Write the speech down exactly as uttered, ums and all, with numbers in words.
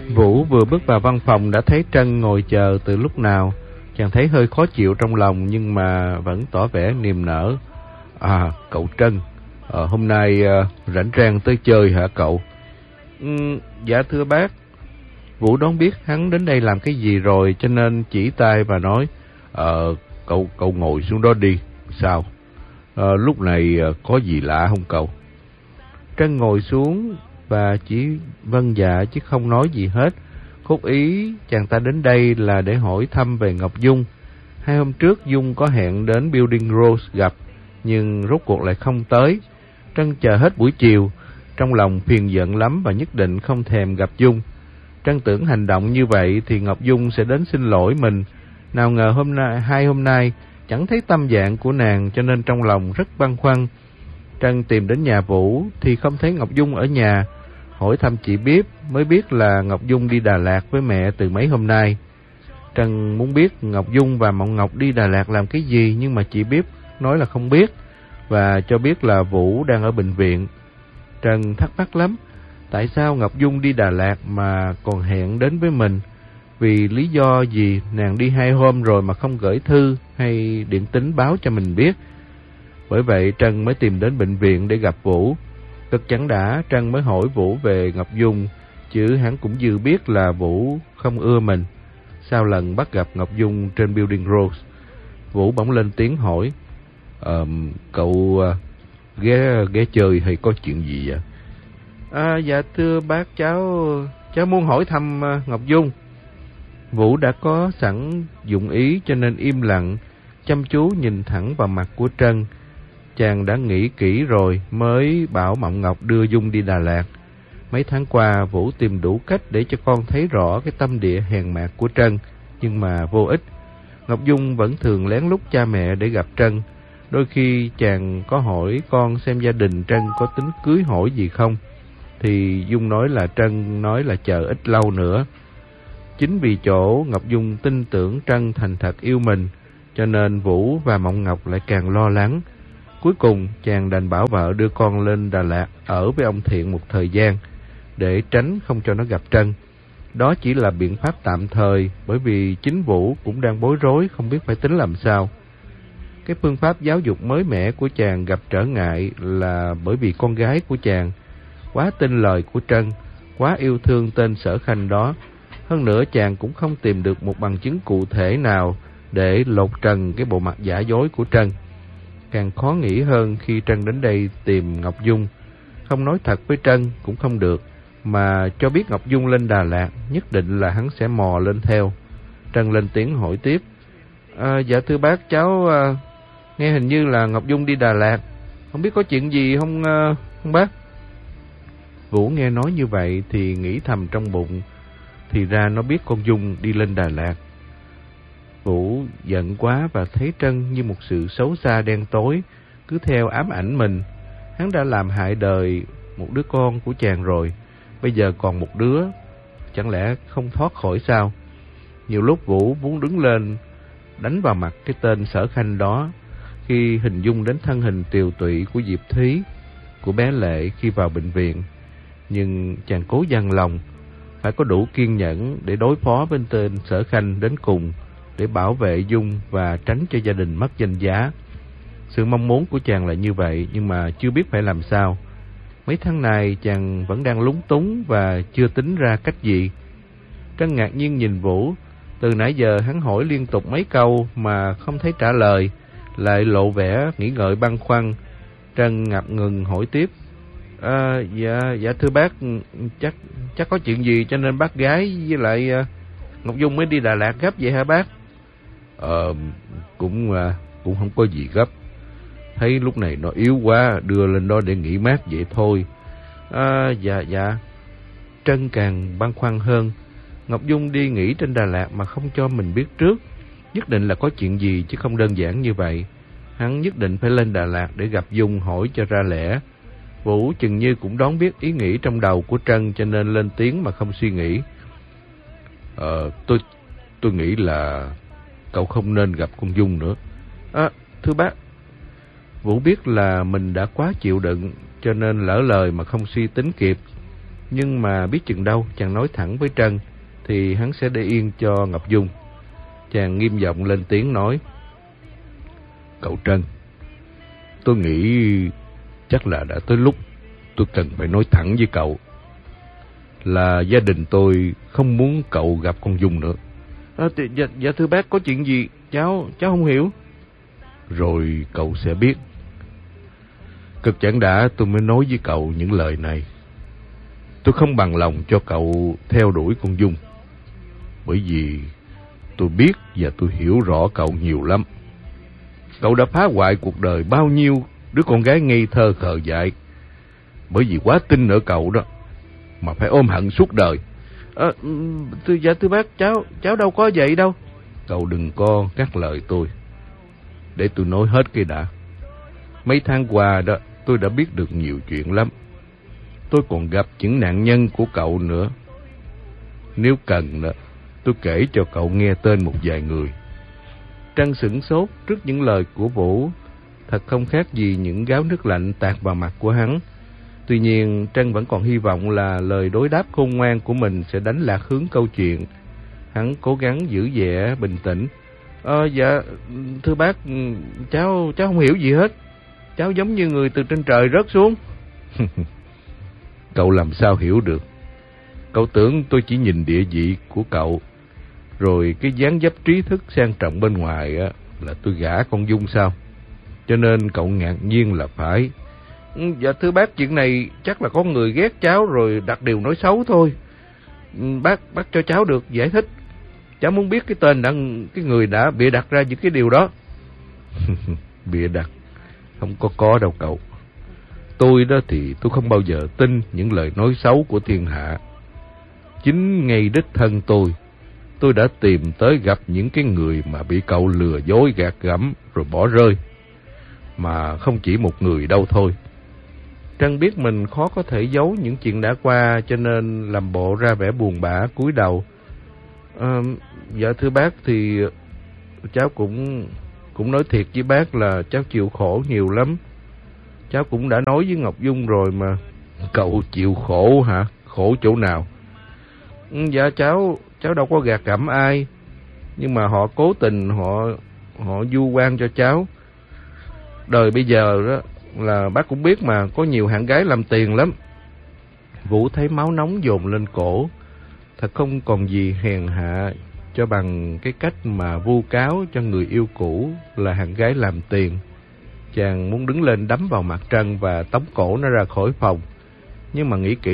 Vũ vừa bước vào văn phòng đã thấy Trân ngồi chờ từ lúc nào. Chàng thấy hơi khó chịu trong lòng nhưng mà vẫn tỏ vẻ niềm nở. À, cậu Trân, à, hôm nay à, rảnh rang tới chơi hả cậu? Ừ, dạ thưa bác. Vũ đoán biết hắn đến đây làm cái gì rồi cho nên chỉ tay và nói, Ờ, cậu cậu ngồi xuống đó đi. Sao? À, lúc này à, có gì lạ không cậu? Trân ngồi xuống và chỉ vâng dạ chứ không nói gì hết. Cốt ý chàng ta đến đây là để hỏi thăm về Ngọc Dung. Hai hôm trước Dung có hẹn đến Building Rose gặp, nhưng rốt cuộc lại không tới. Trân chờ hết buổi chiều, trong lòng phiền giận lắm và nhất định không thèm gặp Dung. Trân tưởng hành động như vậy thì Ngọc Dung sẽ đến xin lỗi mình. Nào ngờ hôm nay, hai hôm nay chẳng thấy tâm dạng của nàng cho nên trong lòng rất băn khoăn. Trân tìm đến nhà Vũ thì không thấy Ngọc Dung ở nhà. Hỏi thăm chị Biếp mới biết là Ngọc Dung đi Đà Lạt với mẹ từ mấy hôm nay. Trân muốn biết Ngọc Dung và Mộng Ngọc đi Đà Lạt làm cái gì, nhưng mà chị Biếp nói là không biết và cho biết là Vũ đang ở bệnh viện. Trân thắc mắc lắm, tại sao Ngọc Dung đi Đà Lạt mà còn hẹn đến với mình? Vì lý do gì nàng đi hai hôm rồi mà không gửi thư hay điện tín báo cho mình biết? Bởi vậy Trân mới tìm đến bệnh viện để gặp Vũ. Cực chẳng đã, Trân mới hỏi Vũ về Ngọc Dung, chứ hắn cũng dư biết là Vũ không ưa mình. Sau lần bắt gặp Ngọc Dung trên Building Rose, Vũ bỗng lên tiếng hỏi, ờ, cậu uh, ghé, ghé chơi hay có chuyện gì vậy? À, dạ thưa bác, cháu cháu muốn hỏi thăm uh, Ngọc Dung. Vũ đã có sẵn dụng ý cho nên im lặng, chăm chú nhìn thẳng vào mặt của Trân. Chàng đã nghĩ kỹ rồi mới bảo Mộng Ngọc đưa Dung đi Đà Lạt. Mấy tháng qua Vũ tìm đủ cách để cho con thấy rõ cái tâm địa hèn mạt của Trân, nhưng mà vô ích. Ngọc Dung vẫn thường lén lút cha mẹ để gặp Trân. Đôi khi chàng có hỏi con xem gia đình Trân có tính cưới hỏi gì không, thì Dung nói là Trân nói là chờ ít lâu nữa. Chính vì chỗ Ngọc Dung tin tưởng Trân thành thật yêu mình, cho nên Vũ và Mộng Ngọc lại càng lo lắng. Cuối cùng chàng đành bảo vợ đưa con lên Đà Lạt ở với ông Thiện một thời gian, để tránh không cho nó gặp Trân. Đó chỉ là biện pháp tạm thời, bởi vì chính Vũ cũng đang bối rối không biết phải tính làm sao. Cái phương pháp giáo dục mới mẻ của chàng gặp trở ngại là bởi vì con gái của chàng quá tin lời của Trân, quá yêu thương tên Sở Khanh đó. Hơn nữa chàng cũng không tìm được một bằng chứng cụ thể nào để lột trần cái bộ mặt giả dối của Trân. Càng khó nghĩ hơn khi Trân đến đây tìm Ngọc Dung. Không nói thật với Trân cũng không được, mà cho biết Ngọc Dung lên Đà Lạt, nhất định là hắn sẽ mò lên theo. Trân lên tiếng hỏi tiếp, à, dạ thưa bác, cháu à, nghe hình như là Ngọc Dung đi Đà Lạt, không biết có chuyện gì không, à, không bác? Vũ nghe nói như vậy thì nghĩ thầm trong bụng, thì ra nó biết con Dung đi lên Đà Lạt. Vũ giận quá và thấy Trân như một sự xấu xa đen tối, cứ theo ám ảnh mình. Hắn đã làm hại đời một đứa con của chàng rồi, bây giờ còn một đứa, chẳng lẽ không thoát khỏi sao? Nhiều lúc Vũ muốn đứng lên đánh vào mặt cái tên Sở Khanh đó, khi hình dung đến thân hình tiều tụy của Diệp Thúy, của bé Lệ khi vào bệnh viện. Nhưng chàng cố dằn lòng, phải có đủ kiên nhẫn để đối phó với tên Sở Khanh đến cùng, để bảo vệ Dung và tránh cho gia đình mất danh giá. Sự mong muốn của chàng là như vậy, nhưng mà chưa biết phải làm sao. Mấy tháng này chàng vẫn đang lúng túng và chưa tính ra cách gì. Trân ngạc nhiên nhìn Vũ. Từ nãy giờ hắn hỏi liên tục mấy câu mà không thấy trả lời, lại lộ vẻ nghĩ ngợi băn khoăn. Trân ngập ngừng hỏi tiếp, à, dạ dạ thưa bác, chắc chắc có chuyện gì cho nên bác gái với lại uh, Ngọc Dung mới đi Đà Lạt gấp vậy hả bác? Ờ, cũng uh, cũng không có gì gấp. Thấy lúc này nó yếu quá, đưa lên đó để nghỉ mát vậy thôi. À, dạ dạ. Trân càng băn khoăn hơn. Ngọc Dung đi nghỉ trên Đà Lạt mà không cho mình biết trước, nhất định là có chuyện gì chứ không đơn giản như vậy. Hắn nhất định phải lên Đà Lạt để gặp Dung hỏi cho ra lẽ. Vũ chừng như cũng đoán biết ý nghĩ trong đầu của Trân, cho nên lên tiếng mà không suy nghĩ. Ờ, tôi tôi nghĩ là cậu không nên gặp con Dung nữa. À, thưa bác. Vũ biết là mình đã quá chịu đựng, cho nên lỡ lời mà không suy tính kịp. Nhưng mà biết chừng đâu chàng nói thẳng với Trân thì hắn sẽ để yên cho Ngọc Dung. Chàng nghiêm giọng lên tiếng nói: Cậu Trân, tôi nghĩ chắc là đã tới lúc tôi cần phải nói thẳng với cậu là gia đình tôi không muốn cậu gặp con Dung nữa. À, dạ, dạ thưa bác, có chuyện gì? Cháu, cháu không hiểu. Rồi cậu sẽ biết. Cực chẳng đã tôi mới nói với cậu những lời này. Tôi không bằng lòng cho cậu theo đuổi con Dung, bởi vì tôi biết và tôi hiểu rõ cậu nhiều lắm. Cậu đã phá hoại cuộc đời bao nhiêu đứa con gái ngây thơ khờ dại, bởi vì quá tin ở cậu đó mà phải ôm hận suốt đời. À, thưa dạ thưa bác, cháu cháu đâu có vậy đâu. Cậu đừng có ngắt lời tôi, để tôi nói hết cái đã. Mấy tháng qua đó tôi đã biết được nhiều chuyện lắm. Tôi còn gặp những nạn nhân của cậu nữa. Nếu cần đó, tôi kể cho cậu nghe tên một vài người. Trân sửng sốt trước những lời của Vũ, thật không khác gì những gáo nước lạnh tạt vào mặt của hắn. Tuy nhiên Trân vẫn còn hy vọng là lời đối đáp khôn ngoan của mình sẽ đánh lạc hướng câu chuyện. Hắn cố gắng giữ vẻ bình tĩnh. Ờ dạ thưa bác, cháu cháu không hiểu gì hết. Cháu giống như người từ trên trời rớt xuống. Cậu làm sao hiểu được? Cậu tưởng tôi chỉ nhìn địa vị của cậu, rồi cái dáng dấp trí thức sang trọng bên ngoài á, là tôi gả con Dung sao? Cho nên cậu ngạc nhiên là phải. Dạ thưa bác, chuyện này chắc là có người ghét cháu rồi đặt điều nói xấu thôi. Bác bác cho cháu được giải thích. Cháu muốn biết cái tên đã, cái người đã bịa đặt ra những cái điều đó. Bịa đặt? Không có có đâu cậu. Tôi đó thì tôi không bao giờ tin những lời nói xấu của thiên hạ. Chính ngay đích thân tôi, tôi đã tìm tới gặp những cái người mà bị cậu lừa dối gạt gẫm rồi bỏ rơi. Mà không chỉ một người đâu thôi. Trân biết mình khó có thể giấu những chuyện đã qua, cho nên làm bộ ra vẻ buồn bã cúi đầu. À, dạ thưa bác, thì cháu cũng cũng nói thiệt với bác là cháu chịu khổ nhiều lắm. Cháu cũng đã nói với Ngọc Dung rồi mà. Cậu chịu khổ hả? Khổ chỗ nào? Dạ cháu cháu đâu có gạt gẫm ai, nhưng mà họ cố tình họ họ vu oan cho cháu. Đời bây giờ đó là bác cũng biết mà, có nhiều hạng gái làm tiền lắm. Vũ thấy máu nóng dồn lên cổ. Thật không còn gì hèn hạ cho bằng cái cách mà vu cáo cho người yêu cũ là hạng gái làm tiền. Chàng muốn đứng lên đấm vào mặt Trân và tống cổ nó ra khỏi phòng, nhưng mà nghĩ kỹ